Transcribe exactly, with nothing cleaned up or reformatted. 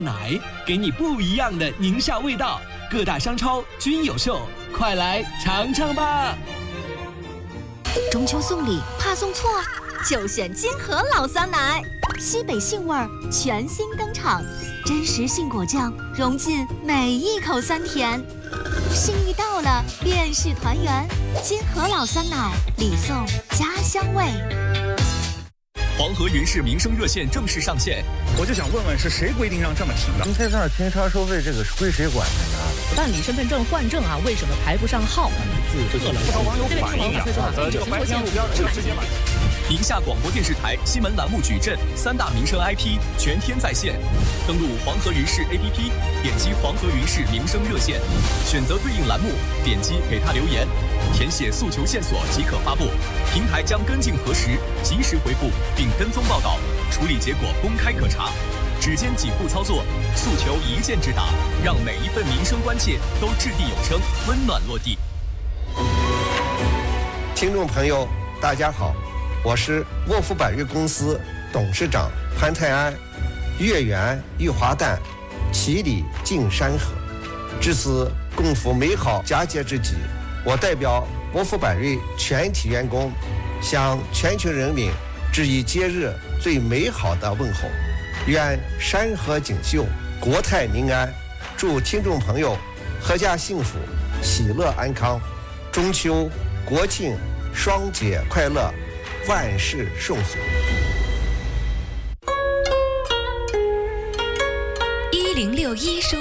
奶给你不一样的宁夏味道，各大商超均有售，快来尝尝吧！ 中秋送礼怕送错，就选金河老酸奶，西北杏味儿全新登场，真实杏果酱融进每一口酸甜，心意到了便是团圆。金河老酸奶，礼送家乡味。 黄河云氏民生热线正式上线， 我就想问问，是谁规定让这么停的？ 停车场停车收费这个是归谁管的呢？ 办理身份证换证啊，为什么排不上号？ 不少网友反映啊，呃，这个白天路边就直接买。 宁夏广播电视台新闻栏目矩阵三大民生 I P 全天在线，登录黄河云氏 A P P， 点击黄河云氏民生热线，选择对应栏目，点击给他留言，填写诉求线索即可发布，平台将跟进核实，及时回复并跟踪报道，处理结果公开可查。只见几步操作，诉求一键直达，让每一份民生关切都掷地有声，温暖落地。 听众朋友，大家好，我是沃福百瑞公司董事长潘泰安。月圆玉华诞，其理尽山河。至此共赴美好佳节之际，我代表沃福百瑞全体员工，向全球人民致以节日最美好的问候。愿山河锦绣，国泰民安，祝听众朋友阖家幸福，喜乐安康，中秋国庆双节快乐，万事顺遂。 一零六一收